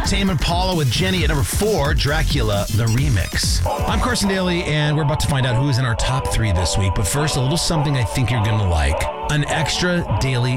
Tame Impala with Jenny at number 4, Dracula, the remix. I'm Carson Daly, and we're about to find out who is in our top 3 this week. But first, a little something I think you're going to like. An extra daily